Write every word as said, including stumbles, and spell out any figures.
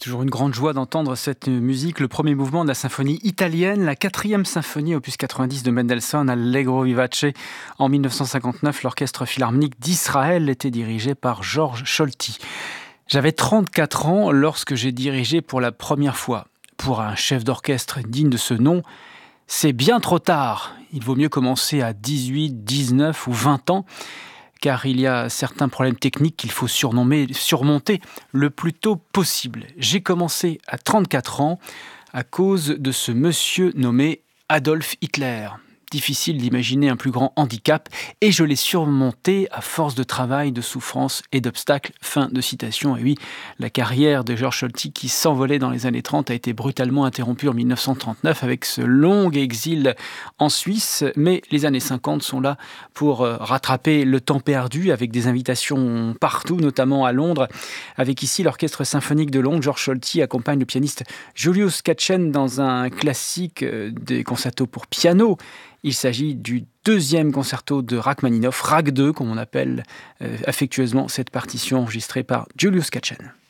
Toujours une grande joie d'entendre cette musique, le premier mouvement de la symphonie italienne, la quatrième symphonie opus quatre-vingt-dix de Mendelssohn, Allegro vivace. En mille neuf cent cinquante-neuf, l'orchestre philharmonique d'Israël était dirigé par Georges Scholti. J'avais trente-quatre ans lorsque j'ai dirigé pour la première fois. Pour un chef d'orchestre digne de ce nom, c'est bien trop tard. Il vaut mieux commencer à dix-huit, dix-neuf ou vingt ans, car il y a certains problèmes techniques qu'il faut surnommer, surmonter le plus tôt possible. J'ai commencé à trente-quatre ans à cause de ce monsieur nommé Adolf Hitler. Difficile d'imaginer un plus grand handicap et je l'ai surmonté à force de travail, de souffrance et d'obstacles. Fin de citation. Et oui, la carrière de Georges Scholti qui s'envolait dans les années trente a été brutalement interrompue en mille neuf cent trente-neuf avec ce long exil en Suisse. Mais les années cinquante sont là pour rattraper le temps perdu avec des invitations partout, notamment à Londres. Avec ici l'Orchestre symphonique de Londres, Georges Scholti accompagne le pianiste Julius Katchen dans un classique des concertos pour piano. Il s'agit du deuxième concerto de Rachmaninoff, Rach deux, comme on appelle euh, affectueusement cette partition enregistrée par Julius Katchen.